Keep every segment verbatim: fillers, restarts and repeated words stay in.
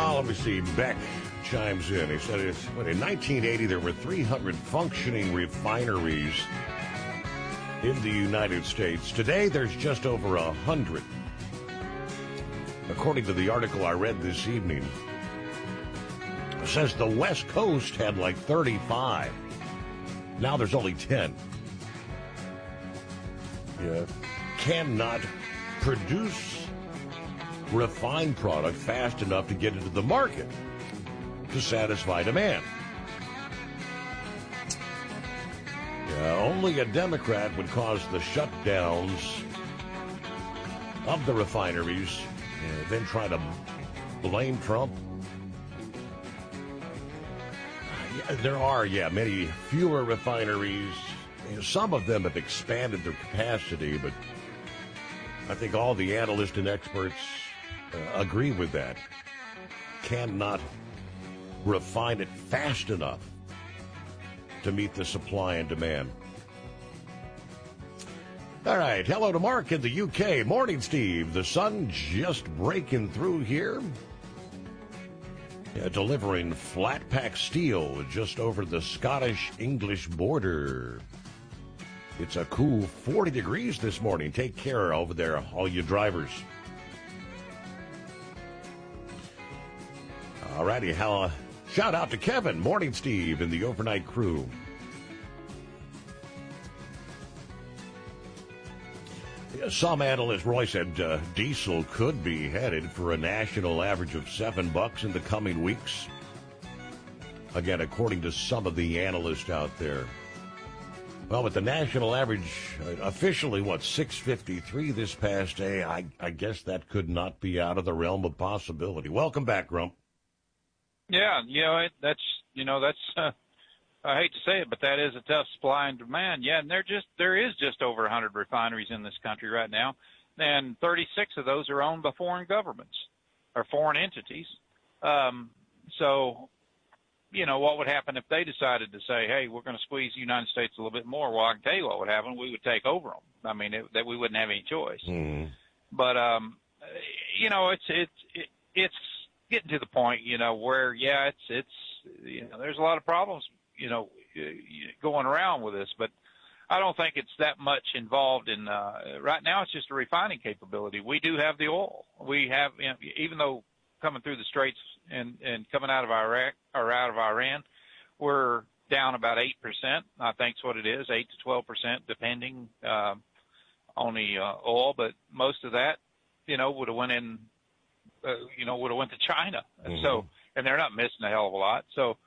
Oh, let me see. Beck chimes in. He said it's, what, in nineteen eighty there were three hundred functioning refineries in the United States. Today there's just over one hundred. According to the article I read this evening, it says the West Coast had like thirty-five. Now there's only ten. Yeah. Cannot produce refined product fast enough to get into the market to satisfy demand. Yeah, only a Democrat would cause the shutdowns of the refineries and then try to blame Trump. Uh, yeah, there are, yeah, many fewer refineries. You know, some of them have expanded their capacity, but I think all the analysts and experts uh, agree with that. Cannot refine it fast enough to meet the supply and demand. All right, hello to Mark in the U K. Morning, Steve. The sun just breaking through here. Yeah, delivering flat pack steel just over the Scottish-English border. It's a cool forty degrees this morning. Take care over there, all you drivers. All righty, uh, shout out to Kevin. Morning, Steve, and the overnight crew. Yeah, some analysts, Roy said, uh, diesel could be headed for a national average of seven bucks in the coming weeks. Again, according to some of the analysts out there. Well, with the national average uh, officially, what, six fifty-three this past day, I, I guess that could not be out of the realm of possibility. Welcome back, Grump. Yeah, you know, it, that's, you know, that's, uh, I hate to say it, but that is a tough supply and demand. Yeah, and there just, there is just over one hundred refineries in this country right now, and thirty-six of those are owned by foreign governments or foreign entities. Um, so, you know, what would happen if they decided to say, hey, we're going to squeeze the United States a little bit more? Well, I can tell you what would happen. We would take over them. I mean, it, that we wouldn't have any choice. Mm. But, um, you know, it's, it's, it, it's getting to the point, you know, where, yeah, it's, it's, you know, there's a lot of problems, you know, going around with this, but I don't think it's that much involved in, uh, right now it's just a refining capability. We do have the oil. We have, you know, even though coming through the Straits and, and coming out of Iraq or out of Iran, we're down about eight percent. I think is what it is, eight to twelve percent, depending, uh, on the, uh, oil. But most of that, you know, would have went in, uh, you know, would have went to China. Mm-hmm. So, and they're not missing a hell of a lot. So,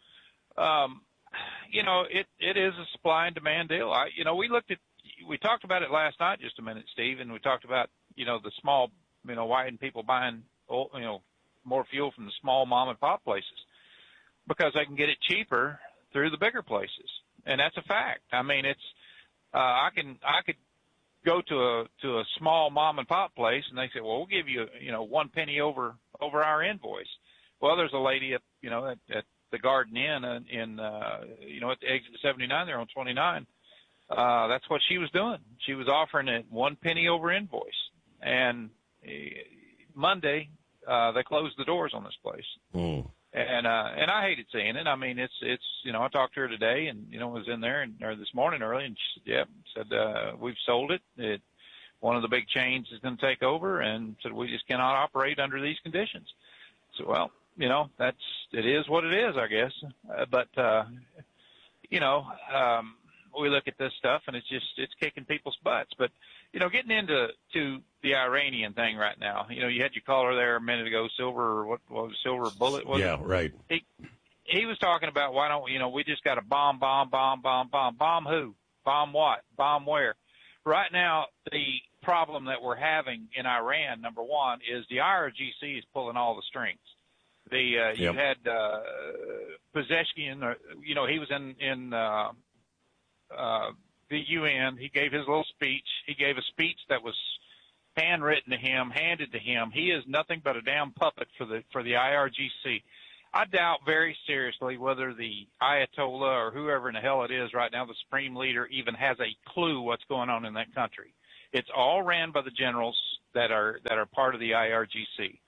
um, you know, it, it is a supply and demand deal. I, you know, we looked at, we talked about it last night just a minute, Steve, and we talked about, you know, the small, you know, why aren't people buying, oil, you know, more fuel from the small mom and pop places? Because they can get it cheaper through the bigger places. And that's a fact. I mean, it's, uh, I can, I could go to a, to a small mom and pop place and they say, well, we'll give you, you know, one penny over, over our invoice. Well, there's a lady at, you know, at, at the Garden Inn in, in uh, you know, at the exit seventy-nine there on twenty-nine. Uh, that's what she was doing. She was offering it one penny over invoice. And uh, Monday, uh, they closed the doors on this place. Mm. And, uh, and I hated seeing it. I mean, it's, it's, you know, I talked to her today and, you know, was in there and, or this morning early and she said, yeah, said, uh, we've sold it. It, one of the big chains is going to take over and said, we just cannot operate under these conditions. So, well, you know, that's, it is what it is, I guess. Uh, but, uh, you know, um, we look at this stuff and it's just, it's kicking people's butts. But, you know, getting into, to the Iranian thing right now, you know, you had your caller there a minute ago, Silver, what, what was it, Silver Bullet? Was yeah, it? right. He, he was talking about why don't, you know, we just got to bomb, bomb, bomb, bomb, bomb, bomb who? Bomb what? Bomb where? Right now, the problem that we're having in Iran, number one, is the I R G C is pulling all the strings. The, uh, you yep. had, uh, Pezeshkian, uh, you know, he was in, in, uh, uh, the U N. He gave his little speech. He gave a speech that was handwritten to him, handed to him. He is nothing but a damn puppet for the, for the I R G C. I doubt very seriously whether the Ayatollah or whoever in the hell it is right now, the supreme leader, even has a clue what's going on in that country. It's all ran by the generals that are, that are part of the I R G C.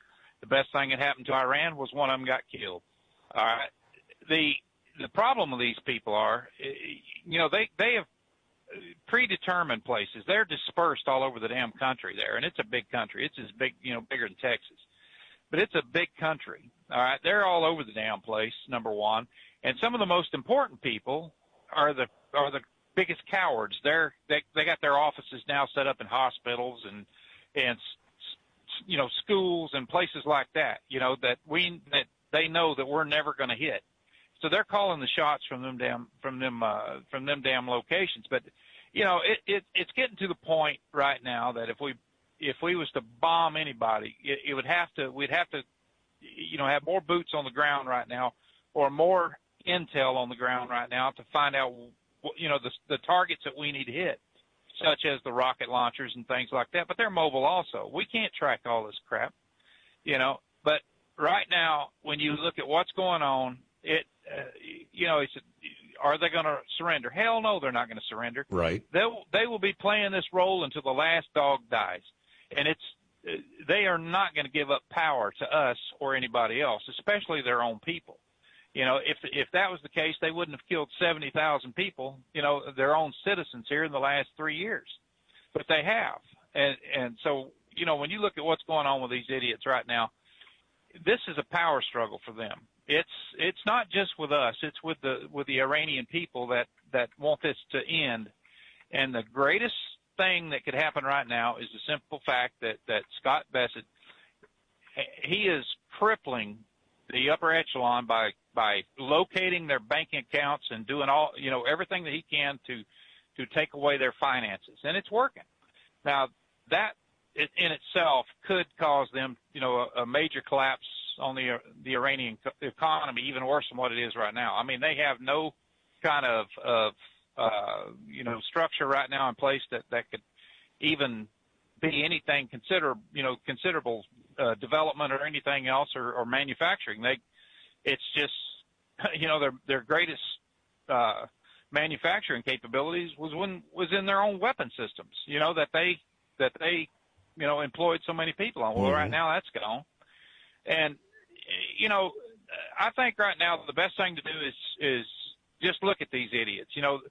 The best thing that happened to Iran was one of them got killed. All right. The the problem with these people are, you know, they they have predetermined places. They're dispersed all over the damn country there, and it's a big country. It's as big, you know, bigger than Texas, but it's a big country. All right, they're all over the damn place. Number one, and some of the most important people are the are the biggest cowards. They're they they got their offices now set up in hospitals and and you know schools and places like that. You know that we that they know that we're never going to hit. So they're calling the shots from them damn from them uh, from them damn locations. But you know, it, it it's getting to the point right now that if we if we was to bomb anybody, it, it would have to we'd have to you know have more boots on the ground right now, or more intel on the ground right now to find out you know the the targets that we need to hit, such as the rocket launchers and things like that. But they're mobile also. We can't track all this crap, you know. But right now, when you look at what's going on, it uh, you know it's are they going to surrender? Hell no, they're not going to surrender. Right. They they will be playing this role until the last dog dies, and it's they are not going to give up power to us or anybody else, especially their own people. You know, if if that was the case, they wouldn't have killed seventy thousand people, you know, their own citizens here in the last three years, but they have, and and so you know when you look at what's going on with these idiots right now, this is a power struggle for them. It's it's not just with us. It's with the with the Iranian people that, that want this to end. And the greatest thing that could happen right now is the simple fact that, that Scott Bessent, he is crippling the upper echelon by by locating their banking accounts and doing all you know everything that he can to to take away their finances, and it's working. Now that in itself could cause them you know a, a major collapse on the the Iranian economy, even worse than what it is right now. I mean, they have no kind of of uh, you know structure right now in place that that could even be anything consider you know considerable uh, development or anything else or, or manufacturing. They it's just you know their their greatest uh, manufacturing capabilities was when was in their own weapon systems. You know that they that they you know employed so many people on. Well, mm-hmm. Right now that's gone. And, you know, I think right now the best thing to do is is just look at these idiots. You know,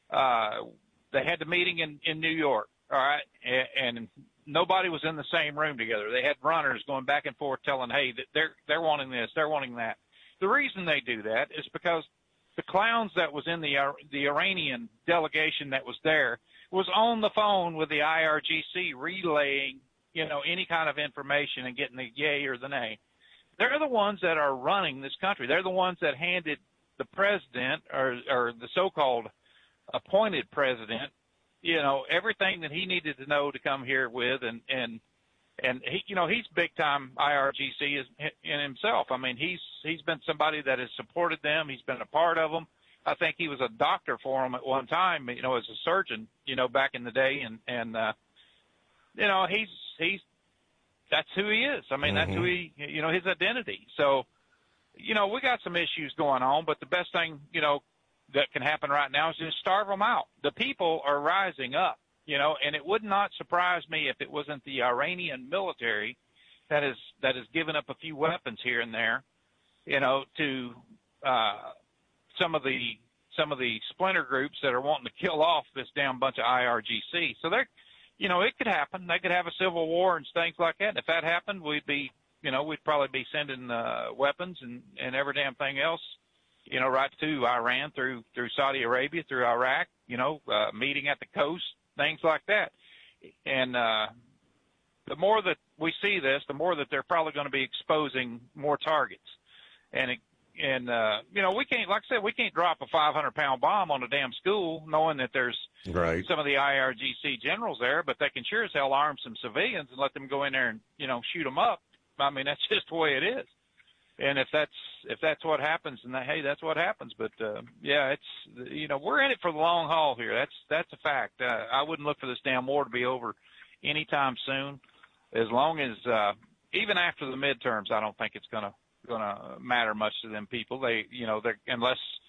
uh, they had the meeting in, in New York, all right, and, and nobody was in the same room together. They had runners going back and forth telling, hey, they're they're wanting this, they're wanting that. The reason they do that is because the clowns that was in the the Iranian delegation that was there was on the phone with the I R G C relaying you know, any kind of information and getting the yay or the nay. They're the ones that are running this country. They're the ones that handed the president or, or the so-called appointed president, you know, everything that he needed to know to come here with. And, and, and he, you know, he's big time I R G C in himself. I mean, he's, he's been somebody that has supported them. He's been a part of them. I think he was a doctor for them at one time, you know, as a surgeon, you know, back in the day. And, and, uh, you know, he's, he's, that's who he is. I mean, mm-hmm. That's who he, you know, his identity. So, you know, we got some issues going on, but the best thing, you know, that can happen right now is just starve them out. The people are rising up, you know, and it would not surprise me if it wasn't the Iranian military that is, that has given up a few weapons here and there, you know, to, uh, some of the, some of the splinter groups that are wanting to kill off this damn bunch of I R G C. So they're, you know, it could happen. They could have a civil war and things like that. And if that happened, we'd be, you know, we'd probably be sending uh, weapons and, and every damn thing else, you know, right to Iran through through Saudi Arabia, through Iraq, you know, uh, meeting at the coast, things like that. And uh, the more that we see this, the more that they're probably going to be exposing more targets. And it, And, uh, you know, we can't, like I said, we can't drop a five hundred pound bomb on a damn school knowing that there's right. some of the I R G C generals there, but they can sure as hell arm some civilians and let them go in there and, you know, shoot them up. I mean, that's just the way it is. And if that's, if that's what happens, then hey, that's what happens. But, uh, yeah, it's, you know, we're in it for the long haul here. That's, that's a fact. Uh, I wouldn't look for this damn war to be over anytime soon. As long as, uh, even after the midterms, I don't think it's going to, going to matter much to them people. They, you know, they're, unless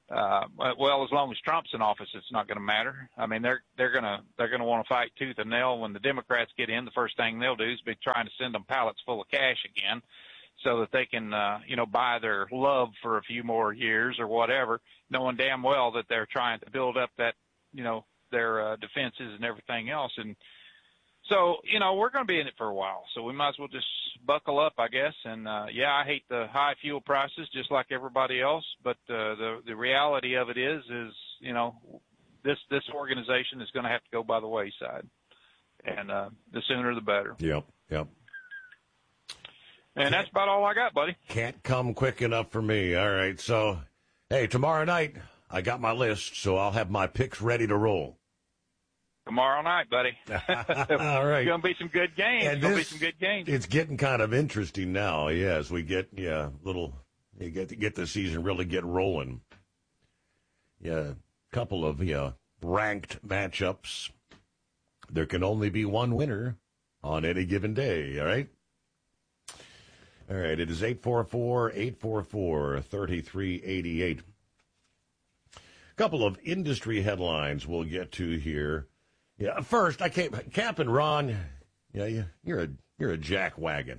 Uh, well, as long as Trump's in office, it's not going to matter. I mean, they're they're going to they're going to want to fight tooth and nail. When the Democrats get in, the first thing they'll do is be trying to send them pallets full of cash again, so that they can uh, you know buy their love for a few more years or whatever, knowing damn well that they're trying to build up that you know their uh, defenses and everything else. And so you know we're going to be in it for a while, so we might as well just buckle up, I guess. And uh, yeah, I hate the high fuel prices just like everybody else, but uh, the the reality of it is is you know this this organization is going to have to go by the wayside, and uh, the sooner the better. Yep, yep. And that's about all I got, buddy. Can't come quick enough for me. All right, so hey, tomorrow night I got my list, so I'll have my picks ready to roll. Tomorrow night, buddy. All right. It's going to be some good games. It's going to be some good games. It's getting kind of interesting now, yeah, as we get, yeah, little, you get to get the season really get rolling. Yeah, a couple of, yeah, ranked matchups. There can only be one winner on any given day, all right? All right, it is eight four four, eight four four, three three eight eight. A couple of industry headlines we'll get to here. Yeah, first, I can't, Captain Ron, yeah, you, you're a you're a jackwagon.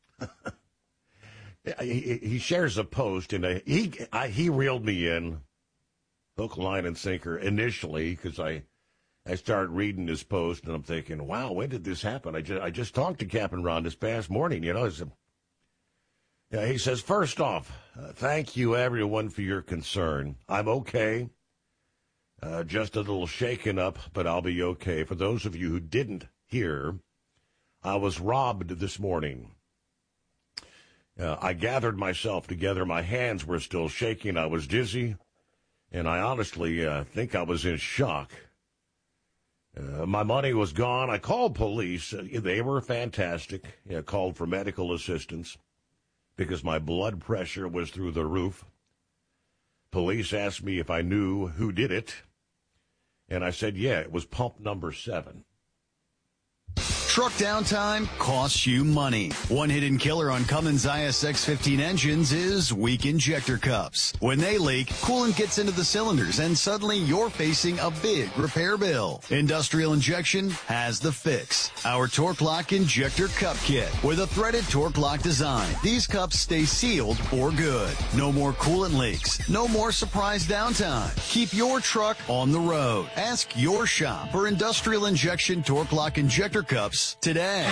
he, he shares a post, and a, he I, he reeled me in, hook, line, and sinker initially because I I started reading his post, and I'm thinking, wow, when did this happen? I just I just talked to Captain Ron this past morning. You know, it's a, yeah, he says, first off, uh, thank you everyone for your concern. I'm okay. Uh, just a little shaken up, but I'll be okay. For those of you who didn't hear, I was robbed this morning. Uh, I gathered myself together. My hands were still shaking. I was dizzy, and I honestly uh, think I was in shock. Uh, my money was gone. I called police. Uh, they were fantastic. I called for medical assistance because my blood pressure was through the roof. Police asked me if I knew who did it. And I said, yeah, it was pump number seven. Truck downtime costs you money. One hidden killer on Cummins I S X fifteen engines is weak injector cups. When they leak, coolant gets into the cylinders and suddenly you're facing a big repair bill. Industrial Injection has the fix. Our Torque Lock Injector Cup Kit with a threaded Torque Lock design. These cups stay sealed for good. No more coolant leaks. No more surprise downtime. Keep your truck on the road. Ask your shop for Industrial Injection Torque Lock Injector Cups today.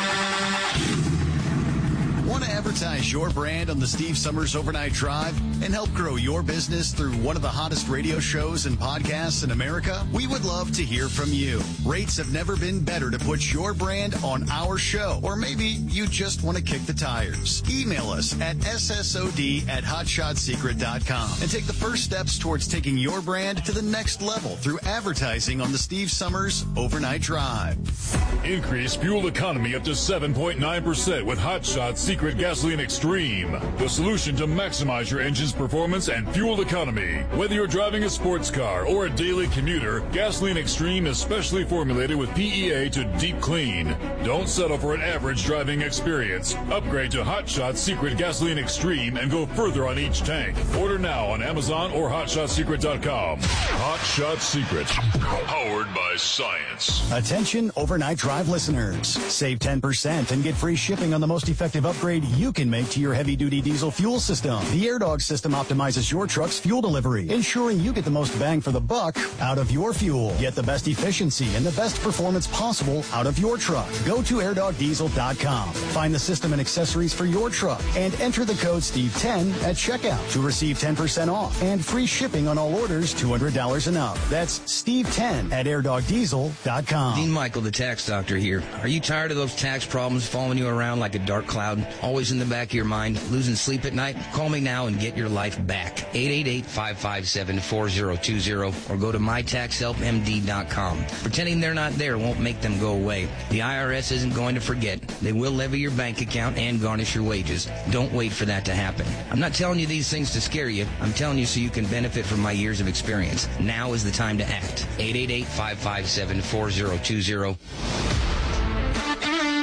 Want to advertise your brand on the Steve Summers Overnight Drive and help grow your business through one of the hottest radio shows and podcasts in America? We would love to hear from you. Rates have never been better to put your brand on our show, or maybe you just want to kick the tires. Email us at S S O D at hotshot secret dot com and take the first steps towards taking your brand to the next level through advertising on the Steve Summers Overnight Drive. Increase fuel economy up to seven point nine percent with Hotshot Secret Gasoline Extreme, the solution to maximize your engine's performance and fuel economy. Whether you're driving a sports car or a daily commuter, Gasoline Extreme is specially formulated with P E A to deep clean. Don't settle for an average driving experience. Upgrade to Hotshot Secret Gasoline Extreme and go further on each tank. Order now on Amazon or hotshot secret dot com. Hotshot Secret, powered by science. Attention Overnight Drive listeners. Save ten percent and get free shipping on the most effective upgrade you can make to your heavy-duty diesel fuel system. The AirDog system optimizes your truck's fuel delivery, ensuring you get the most bang for the buck out of your fuel. Get the best efficiency and the best performance possible out of your truck. Go to air dog diesel dot com. Find the system and accessories for your truck and enter the code Steve ten at checkout to receive ten percent off and free shipping on all orders two hundred dollars and up. That's Steve ten at air dog diesel dot com. Dean Michael, the tax doctor here. Are you tired of those tax problems following you around like a dark cloud? Always in the back of your mind, losing sleep at night? Call me now and get your life back. eight eight eight, five five seven, four zero two zero or go to my tax help M D dot com. Pretending they're not there won't make them go away. The I R S isn't going to forget. They will levy your bank account and garnish your wages. Don't wait for that to happen. I'm not telling you these things to scare you. I'm telling you so you can benefit from my years of experience. Now is the time to act. eight eight eight, five five seven, four zero two zero.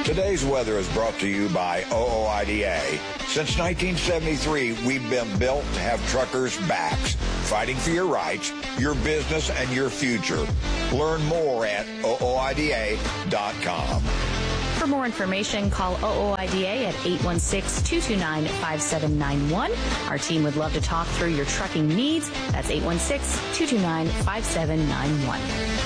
Today's weather is brought to you by O O I D A. Since nineteen seventy-three, we've been built to have truckers' backs, fighting for your rights, your business, and your future. Learn more at O O I D A dot com. For more information, call O O I D A at eight one six, two two nine, five seven nine one. Our team would love to talk through your trucking needs. That's eight one six, two two nine, five seven nine one.